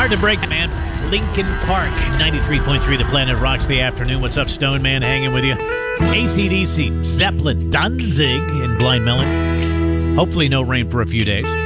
Hard to break, man. Lincoln Park, 93.3 The Planet rocks the afternoon. What's up, Stone Man? Hanging with you. AC/DC, Zeppelin, Danzig, and Blind Melon. Hopefully no rain for a few days.